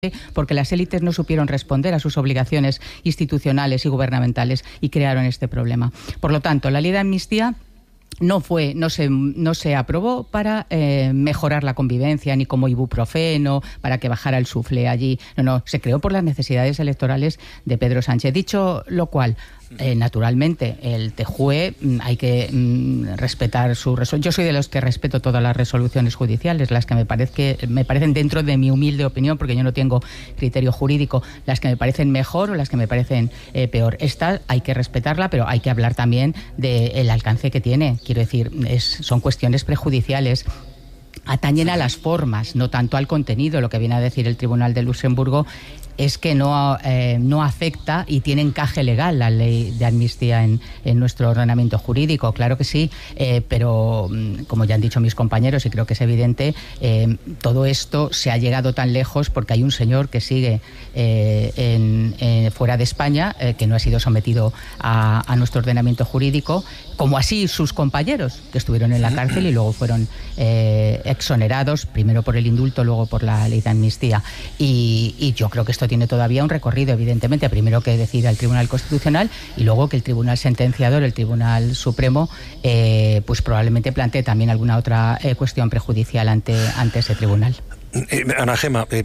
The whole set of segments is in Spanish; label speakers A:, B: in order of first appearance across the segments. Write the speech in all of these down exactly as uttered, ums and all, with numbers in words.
A: porque las élites no supieron responder a sus obligaciones institucionales y gubernamentales y crearon este problema. Por lo tanto, la ley de amnistía no fue, no se, no se aprobó para eh, mejorar la convivencia, ni como ibuprofeno, para que bajara el suflé allí. No, no, se creó por las necesidades electorales de Pedro Sánchez. Dicho lo cual, Eh, naturalmente, el T J U E hay que mm, respetar su resolución. Yo soy de los que respeto todas las resoluciones judiciales, las que me, parezque, me parecen, dentro de mi humilde opinión, porque yo no tengo criterio jurídico, las que me parecen mejor o las que me parecen eh, peor. Esta hay que respetarla, pero hay que hablar también del alcance que tiene. Quiero decir, es, son cuestiones prejudiciales. Atañen a las formas, no tanto al contenido. Lo que viene a decir el Tribunal de Luxemburgo es que no, eh, no afecta y tiene encaje legal la ley de amnistía en, en nuestro ordenamiento jurídico. Claro que sí, eh, pero como ya han dicho mis compañeros, y creo que es evidente, eh, todo esto se ha llegado tan lejos porque hay un señor que sigue eh, en, eh, fuera de España, eh, que no ha sido sometido a, a nuestro ordenamiento jurídico, como así sus compañeros, que estuvieron en la cárcel y luego fueron eh, exonerados, primero por el indulto, luego por la ley de amnistía. Y, y yo creo que esto tiene todavía un recorrido, evidentemente, primero que decida el Tribunal Constitucional y luego que el Tribunal Sentenciador, el Tribunal Supremo, eh, pues probablemente plantee también alguna otra eh, cuestión prejudicial ante, ante ese tribunal.
B: Eh, Ana Gema, eh,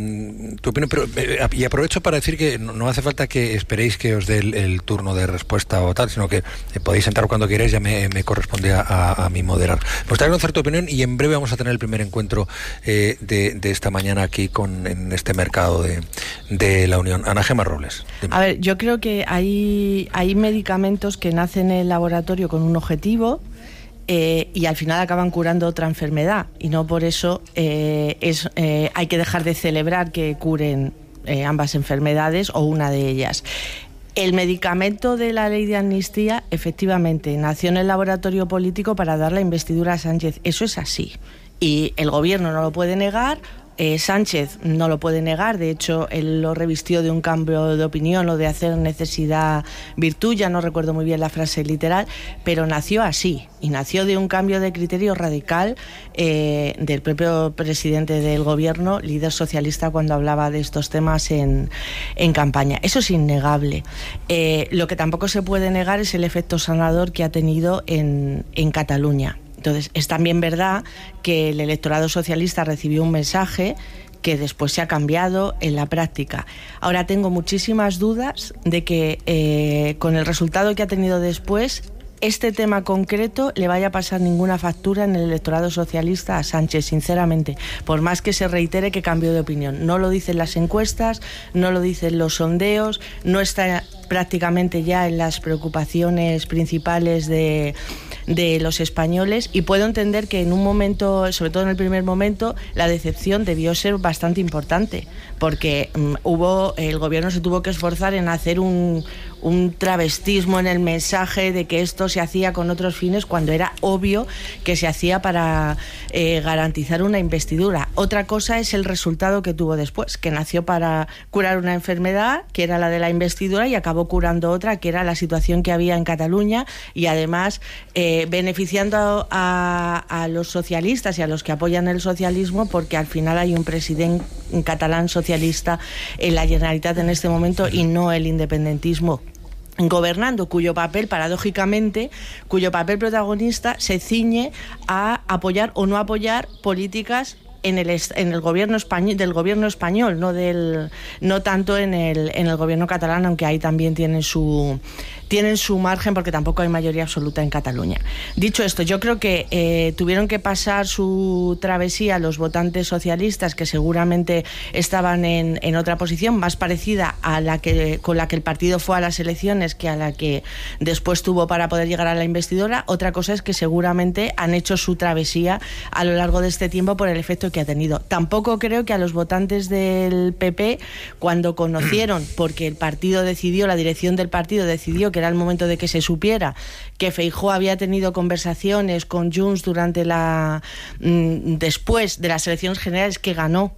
B: tu opinión, pero, eh, y aprovecho para decir que no, no hace falta que esperéis que os dé el, el turno de respuesta o tal, sino que eh, podéis entrar cuando queráis, ya me, me corresponde a, a mí moderar. Me gustaría conocer tu opinión y en breve vamos a tener el primer encuentro eh, de, de esta mañana aquí con en este mercado de, de la Unión. Ana Gema Robles. Dime.
C: A ver, yo creo que hay, hay medicamentos que nacen en el laboratorio con un objetivo, Eh, y al final acaban curando otra enfermedad, y no por eso eh, es, eh, hay que dejar de celebrar que curen eh, ambas enfermedades o una de ellas. El medicamento de la ley de amnistía efectivamente nació en el laboratorio político para dar la investidura a Sánchez, eso es así, y el gobierno no lo puede negar. Eh, Sánchez no lo puede negar, de hecho él lo revistió de un cambio de opinión o de hacer necesidad virtud, ya no recuerdo muy bien la frase literal, pero nació así, y nació de un cambio de criterio radical eh, del propio presidente del gobierno, líder socialista, cuando hablaba de estos temas en, en campaña. Eso es innegable. Eh, lo que tampoco se puede negar es el efecto sanador que ha tenido en, en Cataluña. Entonces, es también verdad que el electorado socialista recibió un mensaje que después se ha cambiado en la práctica. Ahora tengo muchísimas dudas de que eh, con el resultado que ha tenido después, este tema concreto le vaya a pasar ninguna factura en el electorado socialista a Sánchez, sinceramente, por más que se reitere que cambió de opinión. No lo dicen las encuestas, no lo dicen los sondeos, no está prácticamente ya en las preocupaciones principales de, de los españoles, y puedo entender que en un momento, sobre todo en el primer momento, la decepción debió ser bastante importante, porque um, hubo el gobierno se tuvo que esforzar en hacer un, un travestismo en el mensaje de que esto se hacía con otros fines, cuando era obvio que se hacía para eh, garantizar una investidura. Otra cosa es el resultado que tuvo después, que nació para curar una enfermedad, que era la de la investidura, y acabó curando otra, que era la situación que había en Cataluña, y además eh, beneficiando a, a los socialistas y a los que apoyan el socialismo, porque al final hay un presidente catalán socialista en la Generalitat en este momento y no el independentismo gobernando, cuyo papel, paradójicamente, cuyo papel protagonista se ciñe a apoyar o no apoyar políticas en el en el gobierno español, del gobierno español, no del no tanto en el en el gobierno catalán, aunque ahí también tienen su tienen su margen, porque tampoco hay mayoría absoluta en Cataluña. Dicho esto, yo creo que eh, tuvieron que pasar su travesía los votantes socialistas, que seguramente estaban en, en otra posición más parecida a la que con la que el partido fue a las elecciones que a la que después tuvo para poder llegar a la investidura. Otra cosa es que seguramente han hecho su travesía a lo largo de este tiempo por el efecto que ha tenido. Tampoco creo que a los votantes del P P, cuando conocieron, porque el partido decidió, la dirección del partido decidió que era el momento de que se supiera que Feijóo había tenido conversaciones con Junts durante la mmm, después de las elecciones generales que ganó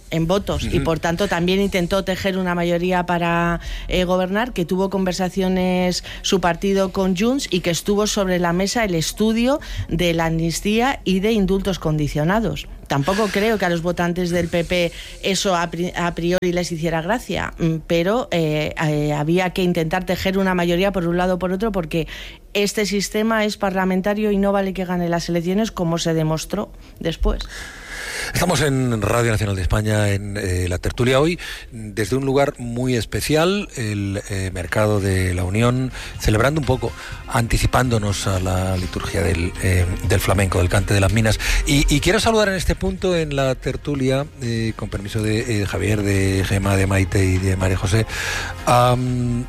C: en votos uh-huh. y por tanto también intentó tejer una mayoría para eh, gobernar, que tuvo conversaciones su partido con Junts y que estuvo sobre la mesa el estudio de la amnistía y de indultos condicionados. Tampoco creo que a los votantes del P P eso a, pri- a priori les hiciera gracia, pero eh, eh, había que intentar tejer una mayoría por un lado o por otro, porque este sistema es parlamentario y no vale que gane las elecciones, como se demostró después.
B: Estamos en Radio Nacional de España, en eh, la tertulia hoy, desde un lugar muy especial, el eh, Mercado de la Unión, celebrando un poco, anticipándonos a la liturgia del, eh, del flamenco, del cante de las minas. Y, y quiero saludar en este punto en la tertulia, eh, con permiso de eh, Javier, de Gemma, de Maite y de María José, um,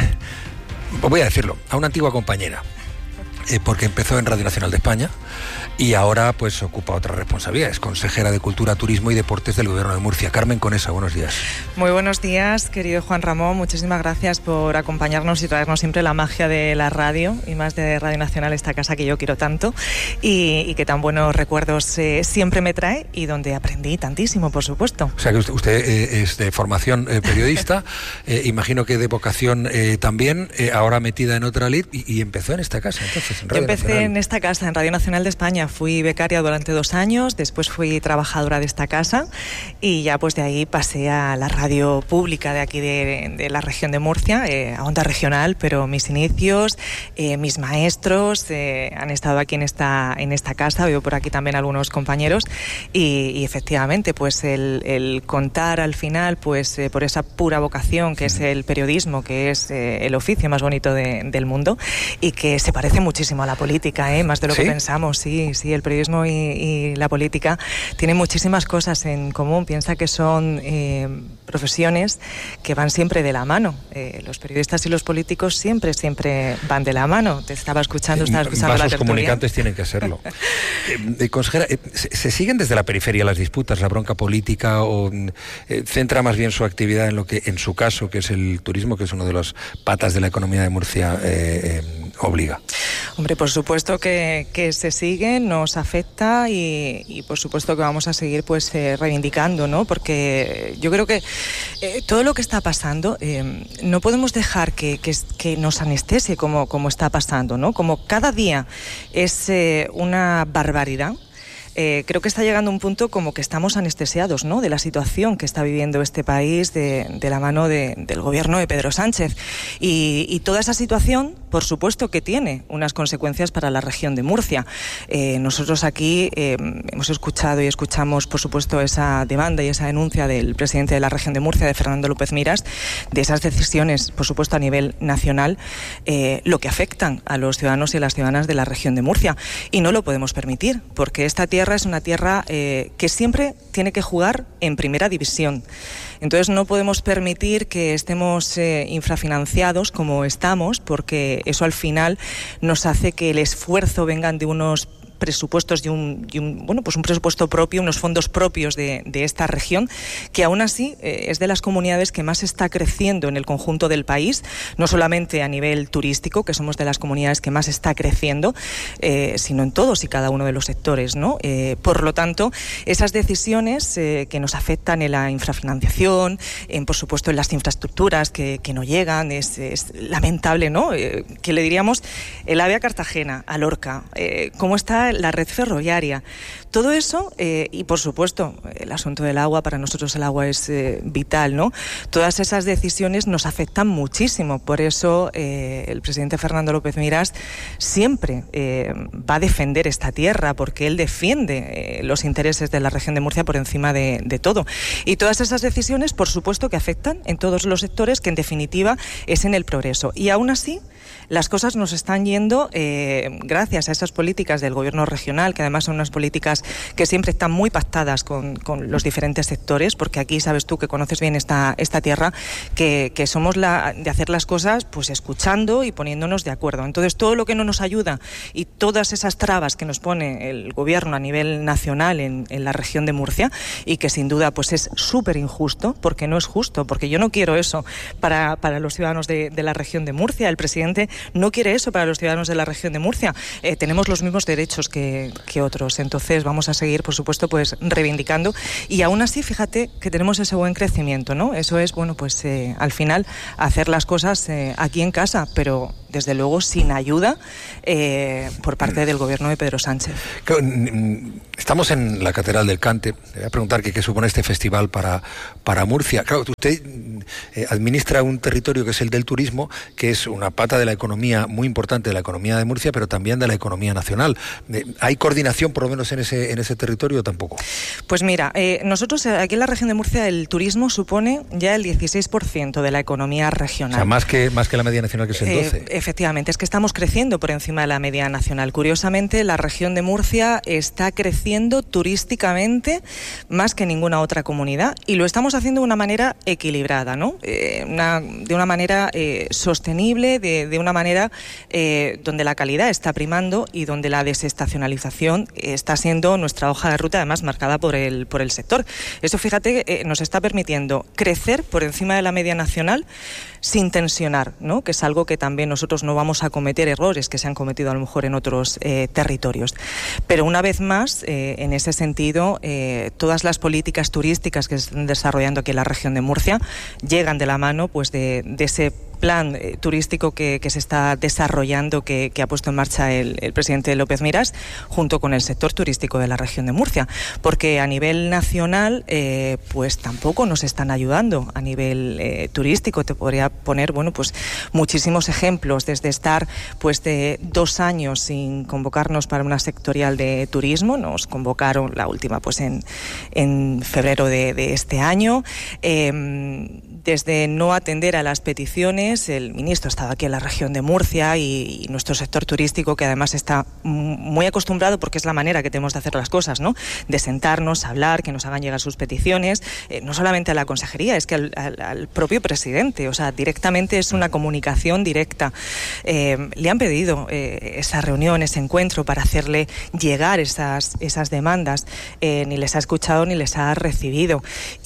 B: voy a decirlo, a una antigua compañera, eh, porque empezó en Radio Nacional de España y ahora pues ocupa otras responsabilidades, consejera de Cultura, Turismo y Deportes del Gobierno de Murcia. Carmen Conesa, buenos días.
D: Muy buenos días, querido Juan Ramón, muchísimas gracias por acompañarnos y traernos siempre la magia de la radio, y más de Radio Nacional, esta casa que yo quiero tanto y, y que tan buenos recuerdos eh, siempre me trae, y donde aprendí tantísimo, por supuesto.
B: O sea que usted, usted eh, es de formación eh, periodista, eh, imagino que de vocación eh, también, eh, ahora metida en otra lid, y, y empezó en esta casa, entonces, en Radio
D: Yo empecé
B: Nacional.
D: en esta casa, en Radio Nacional de España. Fui becaria durante dos años, después fui trabajadora de esta casa y ya pues de ahí pasé a la radio pública de aquí de, de la región de Murcia, eh, a Onda Regional, pero mis inicios, eh, mis maestros eh, han estado aquí en esta, en esta casa, veo por aquí también algunos compañeros y, y efectivamente pues el, el contar al final pues eh, por esa pura vocación que es el periodismo, que es eh, el oficio más bonito de, del mundo y que se parece muchísimo a la política, eh, más de lo ¿Sí? que pensamos, sí, sí, el periodismo y, y la política tienen muchísimas cosas en común. Piensa que son eh, profesiones que van siempre de la mano. Eh, los periodistas y los políticos siempre, siempre van de la mano. Te estaba escuchando, estaba escuchando
B: Vasos
D: la tertulia.
B: comunicantes tienen que serlo. eh, consejera, eh, ¿se, ¿se siguen desde la periferia las disputas, la bronca política, o eh, centra más bien su actividad en lo que, en su caso, que es el turismo, que es una de las patas de la economía de Murcia, eh, eh, obliga?
D: Hombre, por supuesto que, que se sigue, nos afecta y, y por supuesto que vamos a seguir pues eh, reivindicando, ¿no? Porque yo creo que eh, todo lo que está pasando eh, no podemos dejar que, que, que nos anestesie como, como está pasando, ¿no? Como cada día es eh, una barbaridad. Eh, creo que está llegando un punto como que estamos anestesiados, ¿no?, de la situación que está viviendo este país de, de la mano de, del gobierno de Pedro Sánchez. Y, y toda esa situación, por supuesto que tiene unas consecuencias para la región de Murcia. Eh, nosotros aquí eh, hemos escuchado y escuchamos, por supuesto, esa demanda y esa denuncia del presidente de la región de Murcia, de Fernando López Miras, de esas decisiones, por supuesto, a nivel nacional, eh, lo que afectan a los ciudadanos y a las ciudadanas de la región de Murcia. Y no lo podemos permitir, porque esta tierra es una tierra eh, que siempre tiene que jugar en primera división. Entonces no podemos permitir que estemos eh, infrafinanciados como estamos, porque eso al final nos hace que el esfuerzo vengan de unos presupuestos y un, y un bueno pues un presupuesto propio, unos fondos propios de, de esta región, que aún así eh, es de las comunidades que más está creciendo en el conjunto del país, no solamente a nivel turístico, que somos de las comunidades que más está creciendo, eh, sino en todos y cada uno de los sectores, ¿no? Eh, por lo tanto, esas decisiones eh, que nos afectan en la infrafinanciación, en, por supuesto en las infraestructuras que, que no llegan, es, es lamentable, ¿no? Eh, que le diríamos el AVE a Cartagena, a Lorca, eh, cómo está la red ferroviaria, todo eso eh, y por supuesto el asunto del agua, para nosotros el agua es eh, vital, ¿no? Todas esas decisiones nos afectan muchísimo, por eso eh, el presidente Fernando López Miras siempre eh, va a defender esta tierra, porque él defiende eh, los intereses de la región de Murcia por encima de, de todo, y todas esas decisiones por supuesto que afectan en todos los sectores, que en definitiva es en el progreso, y aún así las cosas nos están yendo eh, gracias a esas políticas del gobierno regional, que además son unas políticas que siempre están muy pactadas con, con los diferentes sectores, porque aquí sabes tú, que conoces bien esta, esta tierra, que, que somos la, de hacer las cosas pues escuchando y poniéndonos de acuerdo. Entonces todo lo que no nos ayuda y todas esas trabas que nos pone el gobierno a nivel nacional en, en la región de Murcia, y que sin duda pues es súper injusto, porque no es justo, porque yo no quiero eso para, para los ciudadanos de, de la región de Murcia. El presidente no quiere eso para los ciudadanos de la región de Murcia. Eh, tenemos los mismos derechos recursos que, que otros. Entonces vamos a seguir, por supuesto, pues reivindicando, y aún así, fíjate que tenemos ese buen crecimiento, ¿no? Eso es, bueno, pues eh, al final hacer las cosas eh, aquí en casa, pero desde luego sin ayuda eh, por parte del gobierno de Pedro Sánchez.
B: Estamos en la Catedral del Cante. Le voy a preguntar qué supone este festival para, para Murcia. Claro, usted eh, administra un territorio que es el del turismo, que es una pata de la economía muy importante de la economía de Murcia, pero también de la economía nacional. Eh, ¿Hay coordinación por lo menos en ese, en ese territorio o tampoco?
D: Pues mira, eh, nosotros aquí en la región de Murcia el turismo supone ya el dieciséis por ciento de la economía regional.
B: O sea, más que, más que la media nacional, que es el doce por ciento.
D: Eh, efectivamente, es que estamos creciendo por encima de la media nacional. Curiosamente, la región de Murcia está creciendo turísticamente más que ninguna otra comunidad, y lo estamos haciendo de una manera equilibrada, ¿no? Eh, una, de una manera eh, sostenible, de, de una manera eh, donde la calidad está primando y donde la desestacionalización está siendo nuestra hoja de ruta, además marcada por el, por el sector. Eso, fíjate, eh, nos está permitiendo crecer por encima de la media nacional sin tensionar, ¿no? Que es algo que también nosotros no vamos a cometer errores que se han cometido a lo mejor en otros eh, territorios. Pero una vez más, eh, en ese sentido, eh, todas las políticas turísticas que se están desarrollando aquí en la región de Murcia llegan de la mano pues de, de ese plan eh, turístico que, que se está desarrollando, que, que ha puesto en marcha el, el presidente López Miras, junto con el sector turístico de la región de Murcia, porque a nivel nacional eh, pues tampoco nos están ayudando a nivel eh, turístico. Te podría poner, bueno, pues muchísimos ejemplos, desde estar pues de dos años sin convocarnos para una sectorial de turismo. Nos convocaron la última pues en, en febrero de, de este año, eh, desde no atender a las peticiones. El ministro estaba aquí en la región de Murcia y, y nuestro sector turístico, que además está muy acostumbrado, porque es la manera que tenemos de hacer las cosas, ¿no? De sentarnos, hablar, que nos hagan llegar sus peticiones, eh, no solamente a la consejería, es que al, al, al propio presidente, o sea, directamente es una comunicación directa. Eh, le han pedido eh, esa reunión, ese encuentro para hacerle llegar esas, esas demandas, eh, ni les ha escuchado ni les ha recibido.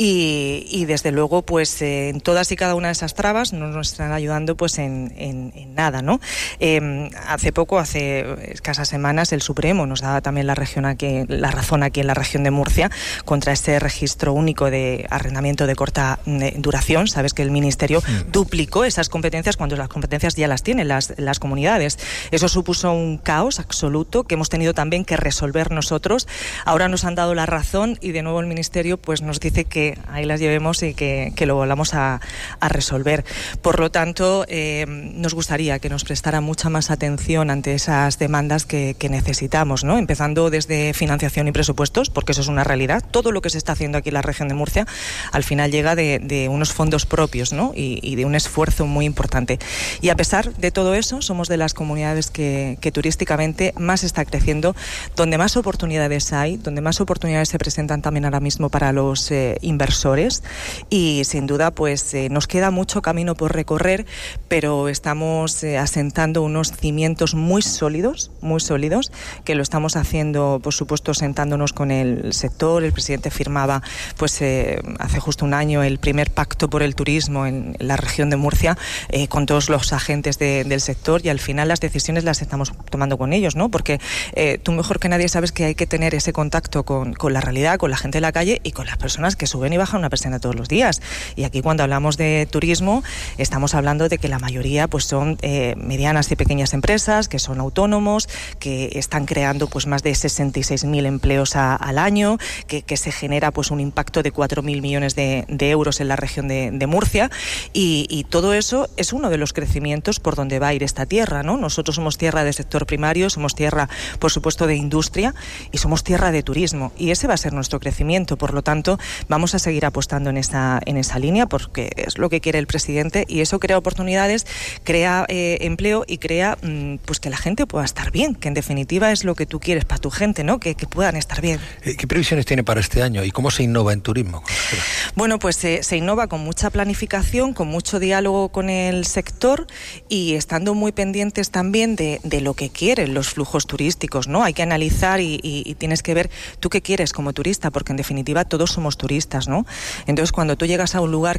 D: Y, y desde luego, pues eh, en todas y cada una de esas trabas no nos están ayudando pues en, en, en nada, ¿no? Eh, hace poco, hace escasas semanas, el Supremo nos daba también la región aquí, la razón aquí en la región de Murcia contra este registro único de arrendamiento de corta duración. Sabes que el Ministerio mm. duplicó esas competencias cuando las competencias ya las tienen las, las comunidades. Eso supuso un caos absoluto que hemos tenido también que resolver nosotros. Ahora nos han dado la razón y de nuevo el Ministerio pues nos dice que ahí las llevemos y que, que lo volvamos a, a resolver. Por lo tanto, eh, nos gustaría que nos prestara mucha más atención ante esas demandas que, que necesitamos, ¿no? Empezando desde financiación y presupuestos, porque eso es una realidad. Todo lo que se está haciendo aquí en la región de Murcia al final llega de, de unos fondos propios, ¿no? Y, y de un esfuerzo muy importante. Y a pesar de todo eso, somos de las comunidades que, que turísticamente más está creciendo, donde más oportunidades hay, donde más oportunidades se presentan también ahora mismo para los eh, inversores, y sin duda pues eh, nos queda mucho camino por recorrer, pero estamos eh, asentando unos cimientos muy sólidos, muy sólidos, que lo estamos haciendo, por supuesto, sentándonos con el sector. El presidente firmaba, pues eh, hace justo un año, el primer pacto por el turismo en, en la región de Murcia, eh, con todos los agentes de, del sector, y al final las decisiones las estamos tomando con ellos, ¿no? Porque eh, tú mejor que nadie sabes que hay que tener ese contacto con, con la realidad, con la gente de la calle y con las personas que suben y bajan una persiana todos los días. Y aquí, cuando hablamos de turismo, estamos hablando de que la mayoría pues son eh, medianas y pequeñas empresas, que son autónomos, que están creando pues más de sesenta y seis mil empleos a, al año, que, que se genera pues un impacto de cuatro mil millones de, de euros en la región de, de Murcia, y, y todo eso es uno de los crecimientos por donde va a ir esta tierra, ¿no? Nosotros somos tierra de sector primario, somos tierra, por supuesto, de industria, y somos tierra de turismo, y ese va a ser nuestro crecimiento. Por lo tanto, vamos a seguir apostando en esa, en esa línea, porque es lo que quiere el presidente, y eso crea oportunidades, crea eh, empleo y crea mmm, pues que la gente pueda estar bien, que en definitiva es lo que tú quieres para tu gente, ¿no? Que, que puedan estar bien.
B: ¿Qué previsiones tiene para este año y cómo se innova en turismo?
D: Bueno, pues eh, se innova con mucha planificación, con mucho diálogo con el sector, y estando muy pendientes también de, de lo que quieren los flujos turísticos, ¿no? Hay que analizar y, y, y tienes que ver tú qué quieres como turista, porque en definitiva todos somos turistas, ¿no? Entonces, cuando tú llegas a un lugar que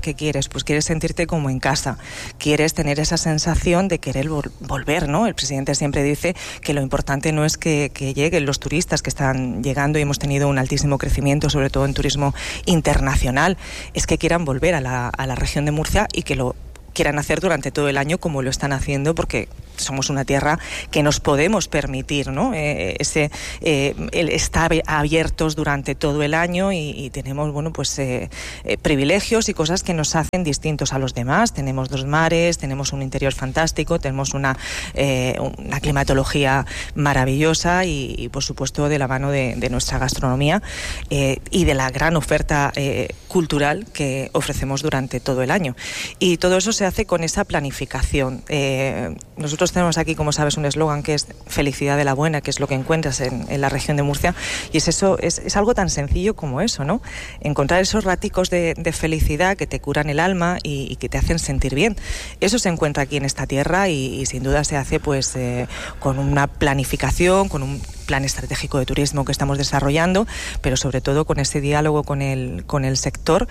D: ¿qué quieres? Pues quieres sentirte como en casa, quieres tener esa sensación de querer vol- volver, ¿no? El presidente siempre dice que lo importante no es que, que lleguen los turistas que están llegando, y hemos tenido un altísimo crecimiento, sobre todo en turismo internacional, es que quieran volver a la, a la región de Murcia y que lo quieran hacer durante todo el año como lo están haciendo, porque somos una tierra que nos podemos permitir, ¿no? Eh, ese eh, el estar abiertos durante todo el año, y, y tenemos, bueno, pues eh, eh, privilegios y cosas que nos hacen distintos a los demás. Tenemos dos mares, tenemos un interior fantástico, tenemos una, eh, una climatología maravillosa y, y por supuesto de la mano de, de nuestra gastronomía eh, y de la gran oferta eh, cultural que ofrecemos durante todo el año. Y todo eso se hace con esa planificación. Eh, nosotros tenemos aquí, como sabes, un eslogan que es felicidad de la buena, que es lo que encuentras en, en la región de Murcia, y es eso, es, es algo tan sencillo como eso, ¿no? Encontrar esos raticos de, de felicidad que te curan el alma y, y que te hacen sentir bien. Eso se encuentra aquí en esta tierra y, y sin duda se hace pues eh, con una planificación, con un plan estratégico de turismo que estamos desarrollando, pero sobre todo con ese diálogo con el, con el sector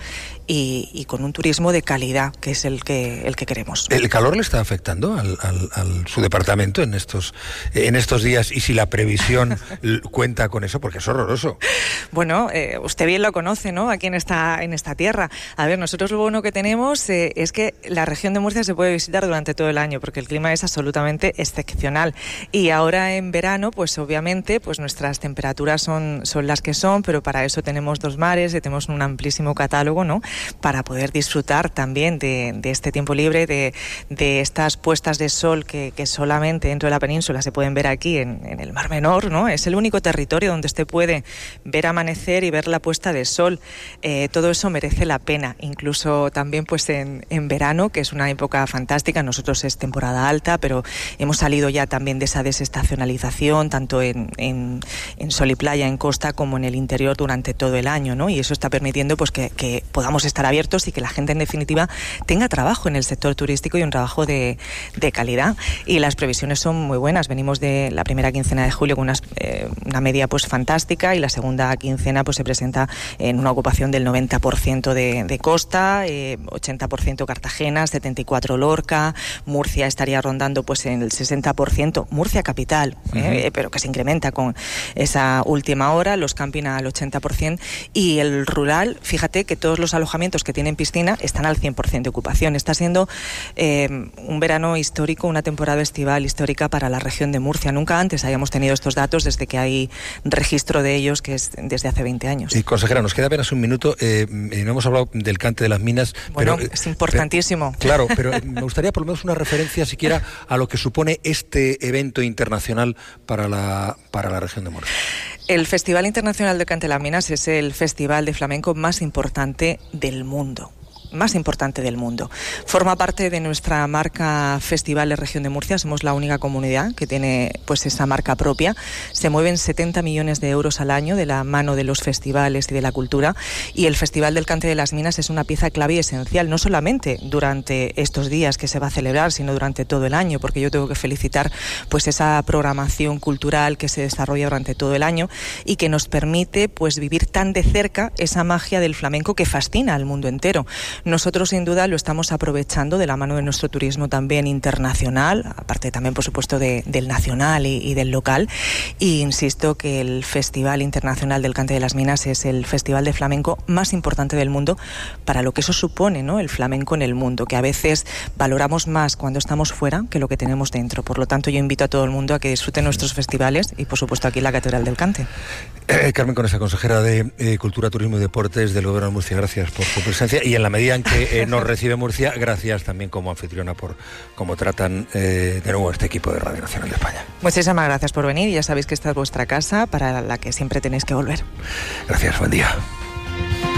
D: y, y con un turismo de calidad, que es el que, el que queremos.
B: ¿El calor le está afectando al, al, al su departamento en estos, en estos días? Y si la previsión cuenta con eso, porque es horroroso.
D: Bueno, eh, usted bien lo conoce, ¿no? Aquí en esta, en esta tierra. A ver, nosotros lo bueno que tenemos eh, es que la región de Murcia se puede visitar durante todo el año, porque el clima es absolutamente excepcional. Y ahora en verano, pues obviamente, pues nuestras temperaturas son, son las que son, pero para eso tenemos dos mares y tenemos un amplísimo catálogo, ¿no? Para poder disfrutar también de, de este tiempo libre, de, de estas puestas de sol que, que solamente dentro de la península se pueden ver aquí en, en el Mar Menor, ¿no? Es el único territorio donde usted puede ver amanecer y ver la puesta de sol. Eh, todo eso merece la pena, incluso también pues en, en verano, que es una época fantástica. Nosotros es temporada alta, pero hemos salido ya también de esa desestacionalización, tanto en, en, en sol y playa, en costa, como en el interior durante todo el año, ¿no? Y eso está permitiendo pues que, que podamos estar abiertos y que la gente en definitiva tenga trabajo en el sector turístico y un trabajo de, de calidad. Y las previsiones son muy buenas. Venimos de la primera quincena de julio con unas, eh, una media pues fantástica, y la segunda quincena pues se presenta en una ocupación del noventa por ciento de, de costa, eh, ochenta por ciento Cartagena, setenta y cuatro por ciento Lorca, Murcia estaría rondando pues en el sesenta por ciento, Murcia capital, eh, uh-huh. pero que se incrementa con esa última hora, los camping al ochenta por ciento, y el rural, fíjate que todos los alojamientos que tienen piscina están al cien por ciento de ocupación. Está siendo eh, un verano histórico, una temporada estival histórica para la región de Murcia. Nunca antes habíamos tenido estos datos desde que hay registro de ellos, que es desde hace veinte años.
B: Y consejera, nos queda apenas un minuto, eh, no hemos hablado del cante de las minas.
D: Bueno,
B: pero,
D: es importantísimo.
B: Pero, claro, pero me gustaría por lo menos una referencia siquiera a lo que supone este evento internacional para la, para la región de Murcia.
D: El Festival Internacional del Cante de las Minas es el festival de flamenco más importante del mundo. más importante del mundo. Forma parte de nuestra marca Festivales Región de Murcia. Somos la única comunidad que tiene pues esa marca propia. Se mueven setenta millones de euros al año de la mano de los festivales y de la cultura, y el Festival del Cante de las Minas es una pieza clave y esencial, no solamente durante estos días que se va a celebrar, sino durante todo el año, porque yo tengo que felicitar pues esa programación cultural que se desarrolla durante todo el año y que nos permite pues vivir tan de cerca esa magia del flamenco que fascina al mundo entero. Nosotros sin duda lo estamos aprovechando de la mano de nuestro turismo también internacional, aparte también por supuesto de, del nacional y, y del local, y insisto que el Festival Internacional del Cante de las Minas es el festival de flamenco más importante del mundo para lo que eso supone, ¿no? El flamenco en el mundo, que a veces valoramos más cuando estamos fuera que lo que tenemos dentro. Por lo tanto, yo invito a todo el mundo a que disfruten nuestros festivales y por supuesto aquí en la Catedral del Cante.
B: Eh, Carmen Conesa, consejera de eh, Cultura, Turismo y Deportes del Gobierno de Murcia, gracias por su presencia, y en la medida en que eh, nos recibe Murcia, gracias también como anfitriona por cómo tratan eh, de nuevo este equipo de Radio Nacional de España.
D: Muchísimas gracias por venir, y ya sabéis que esta es vuestra casa para la que siempre tenéis que volver.
B: Gracias, buen día.